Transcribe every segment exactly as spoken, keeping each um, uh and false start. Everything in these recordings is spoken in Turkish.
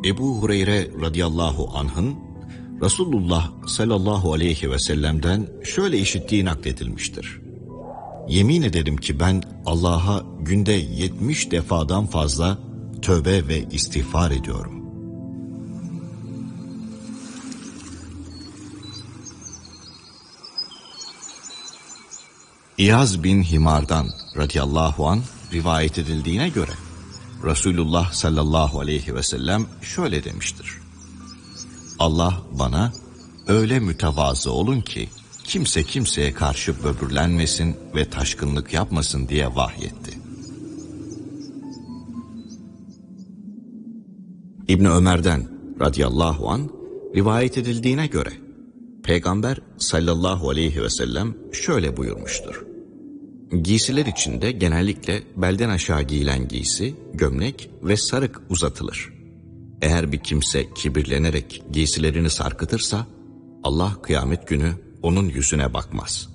Ebu Hureyre radıyallahu anh'ın Resulullah sallallahu aleyhi ve sellem'den şöyle işittiği nakledilmiştir. Yemin ederim ki ben Allah'a günde yetmiş defadan fazla tövbe ve istiğfar ediyorum. İyaz bin Himar'dan radıyallahu anh rivayet edildiğine göre Resulullah sallallahu aleyhi ve sellem şöyle demiştir. Allah bana öyle mütevazı olun ki kimse kimseye karşı böbürlenmesin ve taşkınlık yapmasın diye vahyetti. İbni Ömer'den radıyallahu anh rivayet edildiğine göre Peygamber sallallahu aleyhi ve sellem şöyle buyurmuştur. Giysiler içinde genellikle belden aşağı giyilen giysi, gömlek ve sarık uzatılır. Eğer bir kimse kibirlenerek giysilerini sarkıtırsa, Allah kıyamet günü onun yüzüne bakmaz.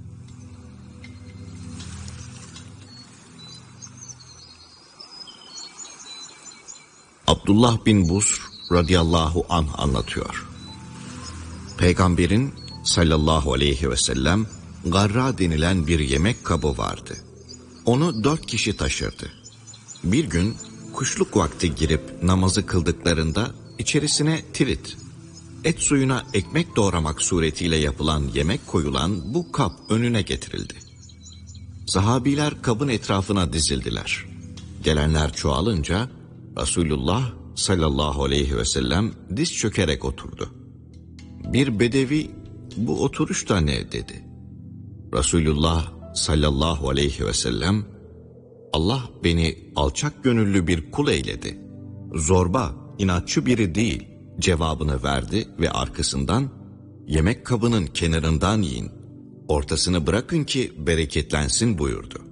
Abdullah bin Busr radıyallahu anh anlatıyor. Peygamberin sallallahu aleyhi ve sellem garra denilen bir yemek kabı vardı. Onu dört kişi taşırdı. Bir gün kuşluk vakti girip namazı kıldıklarında içerisine tirit, et suyuna ekmek doğramak suretiyle yapılan yemek koyulan bu kap önüne getirildi. Sahabiler kabın etrafına dizildiler. Gelenler çoğalınca Resulullah sallallahu aleyhi ve sellem diz çökerek oturdu. Bir bedevi bu oturuş da ne dedi. Resulullah sallallahu aleyhi ve sellem Allah beni alçak gönüllü bir kul eyledi. Zorba, inatçı biri değil cevabını verdi ve arkasından yemek kabının kenarından yiyin, ortasını bırakın ki bereketlensin buyurdu.